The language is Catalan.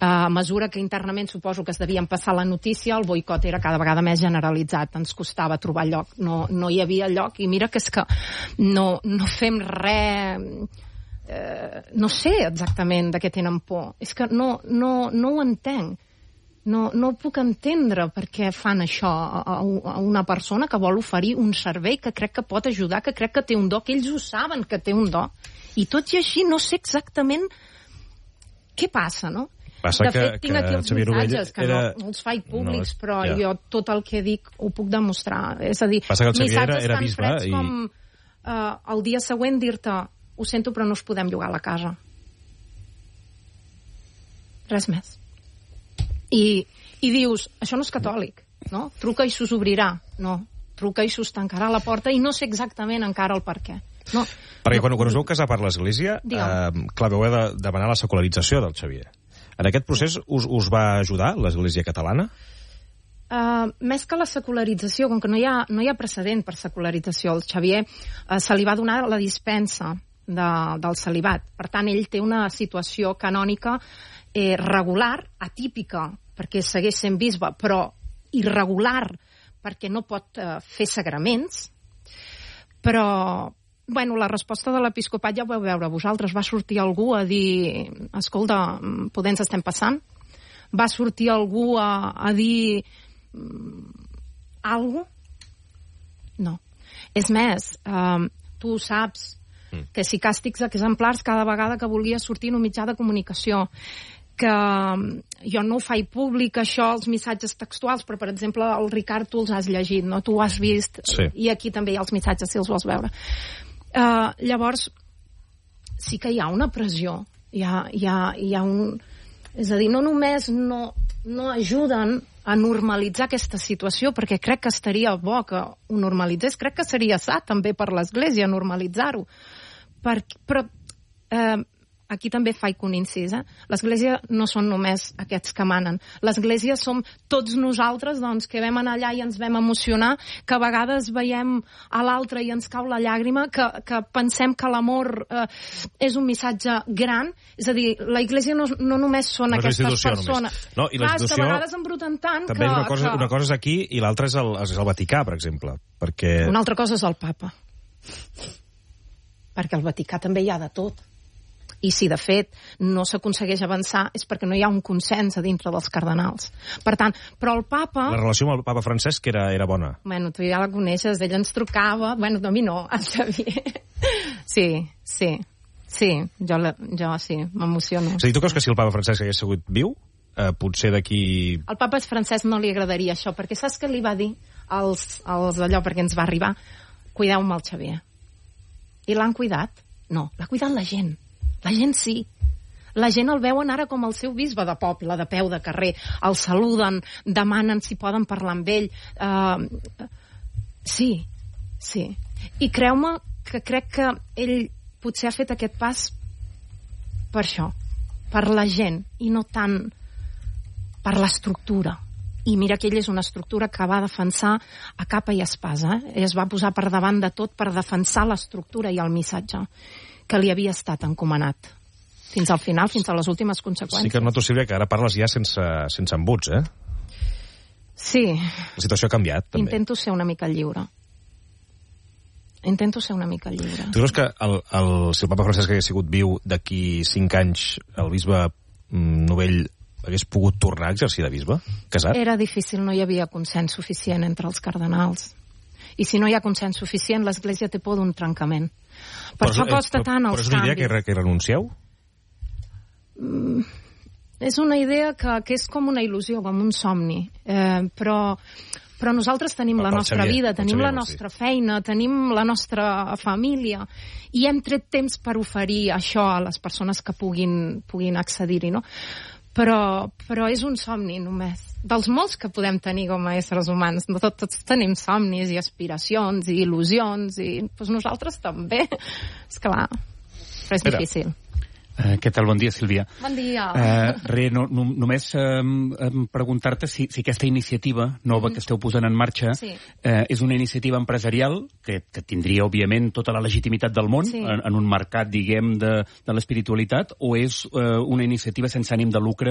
A mesura que internament suposo que es devien passar la notícia, el boicot era cada vegada més generalitzat, ens costava trobar lloc, no hi havia lloc, i mira que és que no fem res, no sé exactament de què tenen por, és que no ho entenc, no ho puc entendre per què fan això a una persona que vol oferir un servei que crec que pot ajudar, que crec que té un do, que ells ho saben que té un do, i tot i així no sé exactament què passa, no? De fet, tinc aquí els missatges, que no els faig públics, però jo tot el que dic ho puc demostrar. És a dir, missatges tan freds com el dia següent dir-te ho sento, però no us podem llogar a la casa. Res més. I dius, això no és catòlic, no? Truca i s'us obrirà. No, truca i s'us tancarà la porta i no sé exactament encara el per què. No. Perquè quan us veu casar per l'Església, clar, vau haver de demanar la secularització del Xavier. En aquest procés us va ajudar l'Església catalana? Més que la secularització, com que no hi ha precedent per secularització, al Xavier se li va donar la dispensa del celibat. Per tant, ell té una situació canònica regular, atípica, perquè segueix sent bisbe, però irregular, perquè no pot fer sagraments. Però bueno, la resposta de l'episcopat ja ho vau veure vosaltres. Va sortir algú a dir, escolta, poder ens estem passant? Va sortir algú a dir alguna cosa? No. És més, tu saps que si càstigs exemplars cada vegada que volia sortir en un mitjà de comunicació, que jo no ho faig públic, això, els missatges textuals, però, per exemple, el Ricard, tu els has llegit, no? Tu ho has vist, i aquí també hi ha els missatges, si els vols veure. Llavors, sí que hi ha una pressió, hi ha un... És a dir, no només no ajuden a normalitzar aquesta situació, perquè crec que estaria bo que ho normalitzés, crec que seria sa també per l'Església normalitzar-ho, però aquí també faig un incís, l'Església no són només aquests que manen, l'Església som tots nosaltres, doncs, que vam anar allà i ens vam emocionar, que a vegades veiem a l'altre i ens cau la llàgrima, que pensem que l'amor és un missatge gran, és a dir, la Església no només són aquestes persones. No, i la institució... Que a vegades embruten tant també que... Una cosa és aquí i l'altra és el Vaticà, per exemple, perquè... Una altra cosa és el papa. Perquè al Vaticà també hi ha de tot. I si, de fet, no s'aconsegueix avançar és perquè no hi ha un consens a dintre dels cardenals. Per tant, però el papa... La relació amb el papa Francesc era bona. Bueno, tu ja la coneixes, ell ens trucava... Bueno, a mi no, al Xavier. Sí, jo sí, m'emociono. És a dir, tu creus que si el papa Francesc hagués sigut viu, potser d'aquí... Al papa Francesc no li agradaria això, perquè saps què li va dir als allò, perquè ens va arribar? Cuideu-me el Xavier. I l'han cuidat? No, l'ha cuidat la gent. La gent sí. La gent el veuen ara com el seu bisbe de poble, de peu de carrer. El saluden, demanen si poden parlar amb ell. Sí. I creu-me que crec que ell potser ha fet aquest pas per això, per la gent, i no tant per l'estructura. I mira que ell és una estructura que va defensar a capa i espasa. Ell es va posar per davant de tot per defensar l'estructura i el missatge que li havia estat encomanat. Fins al final, fins a les últimes conseqüències. Sí que noto, Sílvia, que ara parles ja sense embuts, Sí. La situació ha canviat, també. Intento ser una mica lliure. Tu creus que si el papa Francesc hagués sigut viu d'aquí 5 anys, el bisbe Novell hagués pogut tornar a exercir de bisbe? Casat? Era difícil, no hi havia consens suficient entre els cardenals. I si no hi ha consens suficient, l'Església té por d'un trencament. Per això costa tant els canvis. Però és una idea que renuncieu? És una idea que és com una il·lusió, com un somni. Però nosaltres tenim la nostra vida, tenim la nostra feina, tenim la nostra família, i hem tret temps per oferir això a les persones que puguin accedir-hi, no? Però és un somni només, dels molts que podem tenir com a éssers humans. Tots tenim somnis i aspiracions i il·lusions, i nosaltres també. Esclar, però és difícil. Què tal? Bon dia, Sílvia. Bon dia. Només preguntar-te si aquesta iniciativa nova que esteu posant en marxa és una iniciativa empresarial que tindria, òbviament, tota la legitimitat del món en un mercat, diguem, de l'espiritualitat, o és una iniciativa sense ànim de lucre